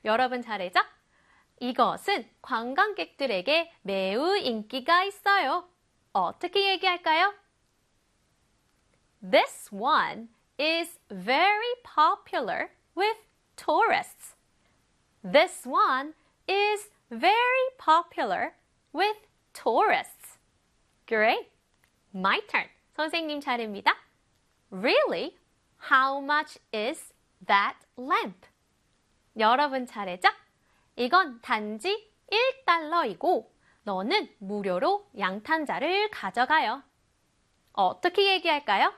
여러분 잘해죠? 이것은 관광객들에게 매우 인기가 있어요. 어떻게 얘기할까요? This one is very popular with tourists. This one is very popular with tourists. Great. My turn. 선생님 차례입니다. Really? How much is that lamp? 여러분 차례죠? 이건 단지 1달러이고 너는 무료로 양탄자를 가져가요. 어떻게 얘기할까요?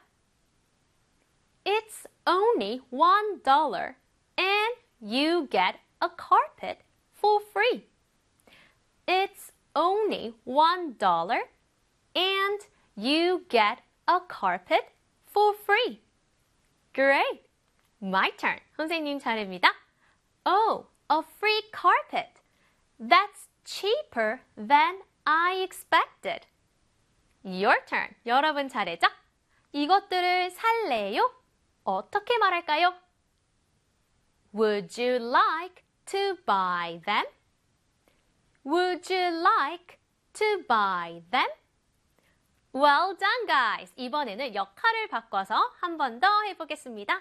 It's only $1 and you get a carpet for free. It's only $1 and you get a carpet for free. Great. My turn. 선생님 차례입니다. Oh, a free carpet. That's cheaper than I expected. Your turn. 여러분 차례죠? 이것들을 살래요? 어떻게 말할까요? Would you like to buy them? Would you like to buy them? Well done, guys. 이번에는 역할을 바꿔서 한 번 더 해보겠습니다.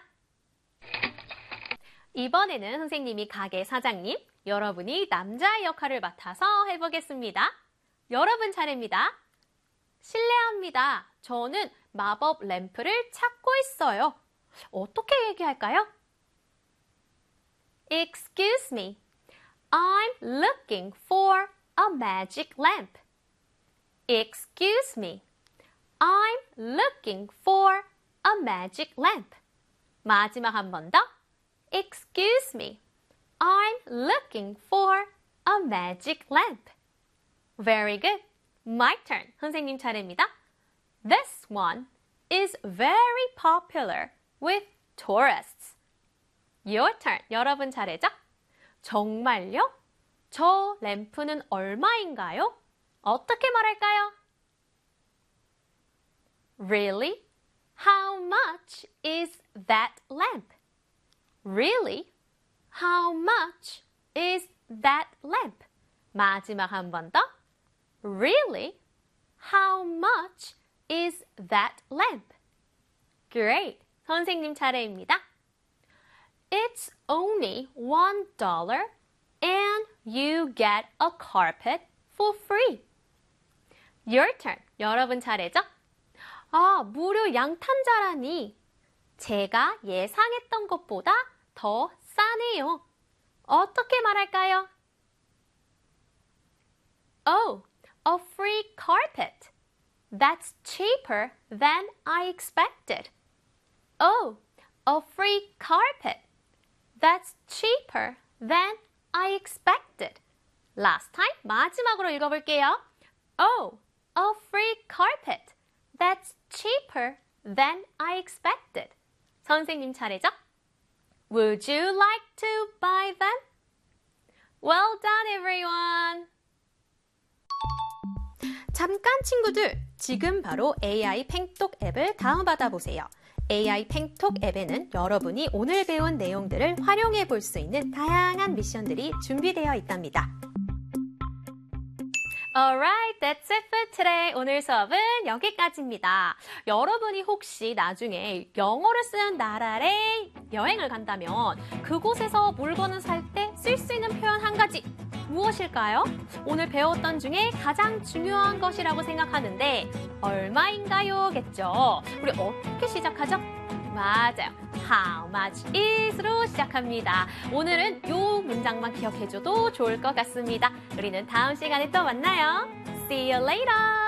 이번에는 선생님이 가게 사장님, 여러분이 남자의 역할을 맡아서 해보겠습니다. 여러분 차례입니다. 실례합니다. 저는 마법 램프를 찾고 있어요. 어떻게 얘기할까요? Excuse me. I'm looking for a magic lamp. Excuse me. I'm looking for a magic lamp. 마지막 한 번 더. Excuse me. I'm looking for a magic lamp. Very good. My turn. 선생님 차례입니다. This one is very popular with tourists. Your turn. 여러분 차례죠? 정말요? 저 램프는 얼마인가요? 어떻게 말할까요? Really? How much is that lamp? Really? How much is that lamp? 마지막 한 번 더. Really? How much is that lamp? Great. 선생님 차례입니다. It's only $1 and you get a carpet for free. Your turn. 여러분 차례죠? 무료 양탄자라니. 제가 예상했던 것보다 더 싸네요. 어떻게 말할까요? Oh, a free carpet. That's cheaper than I expected. Oh, a free carpet. That's cheaper than I expected. Last time, 마지막으로 읽어볼게요. Oh, a free carpet. That's cheaper than I expected. 선생님 차례죠? Would you like to buy them? Well done, everyone! 잠깐 친구들, 지금 바로 AI 팽톡 앱을 다운받아 보세요. AI 팽톡 앱에는 여러분이 오늘 배운 내용들을 활용해 볼 수 있는 다양한 미션들이 준비되어 있답니다. Alright, that's it for today. 오늘 수업은 여기까지입니다. 여러분이 혹시 나중에 영어를 쓰는 나라에 여행을 간다면 그곳에서 물건을 살 때 쓸 수 있는 표현 한 가지 무엇일까요? 오늘 배웠던 중에 가장 중요한 것이라고 생각하는데 얼마인가요? 겠죠? 우리 어떻게 시작하죠? 맞아요. How much is로 시작합니다. 오늘은 이 문장만 기억해줘도 좋을 것 같습니다. 우리는 다음 시간에 또 만나요. See you later!